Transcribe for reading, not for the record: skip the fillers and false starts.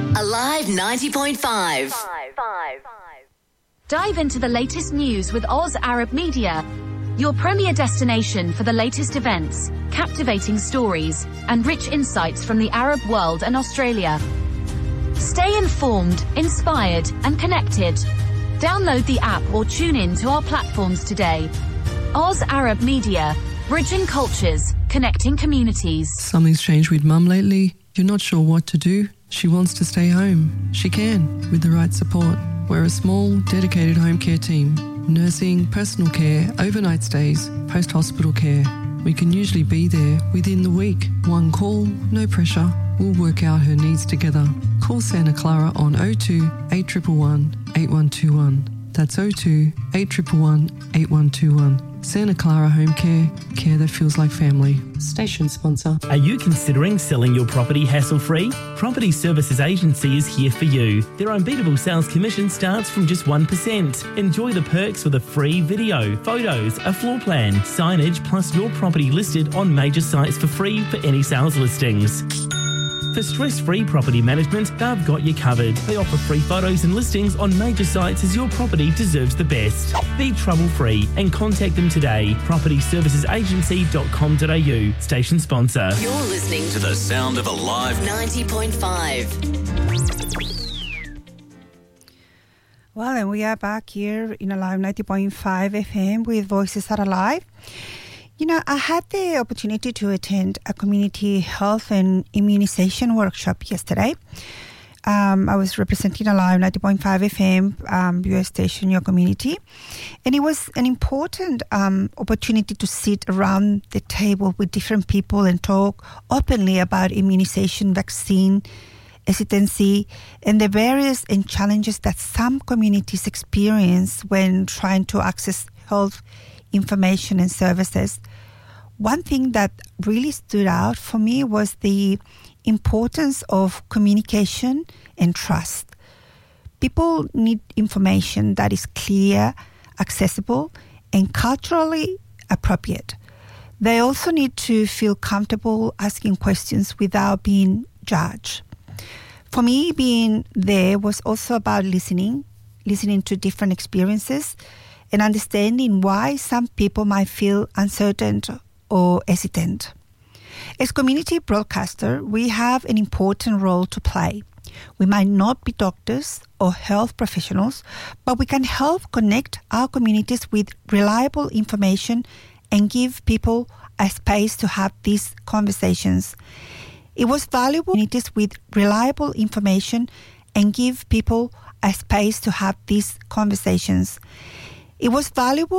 Alive 90.5. Dive into the latest news with Oz Arab Media, your premier destination for the latest events, captivating stories, and rich insights from the Arab world and Australia. Stay informed, inspired, and connected. Download the app or tune in to our platforms today. Oz Arab Media, bridging cultures, connecting communities. Something's changed with Mum lately. You're not sure what to do? She wants to stay home. She can, with the right support. We're a small, dedicated home care team. Nursing, personal care, overnight stays, post-hospital care. We can usually be there within the week. One call, no pressure. We'll work out her needs together. Call Santa Clara on 02 8111 8121. That's 02 8111 8121. Santa Clara Home Care, care that feels like family. Station sponsor. Are you considering selling your property hassle-free? Property Services Agency is here for you. Their unbeatable sales commission starts from just 1%. Enjoy the perks with a free video, photos, a floor plan, signage, plus your property listed on major sites for free for any sales listings. For stress-free property management, they've got you covered. They offer free photos and listings on major sites as your property deserves the best. Be trouble-free and contact them today. propertyservicesagency.com.au. Station sponsor. You're listening to the sound of Alive 90.5. Well, and we are back here in Alive 90.5 FM with Voices Are Alive. You know, I had the opportunity to attend a community health and immunization workshop yesterday. I was representing Alive 90.5 FM, US station, your community. And it was an important opportunity to sit around the table with different people and talk openly about immunization, vaccine, hesitancy, and the barriers and challenges that some communities experience when trying to access health information and services. One thing that really stood out for me was the importance of communication and trust. People need information that is clear, accessible, and culturally appropriate. They also need to feel comfortable asking questions without being judged. For me, being there was also about listening to different experiences and understanding why some people might feel uncertain or hesitant. As community broadcaster, we have an important role to play. We might not be doctors or health professionals, but we can help connect our communities with reliable information and give people a space to have these conversations. It was valuable communities with reliable information and give people a space to have these conversations. It was valuable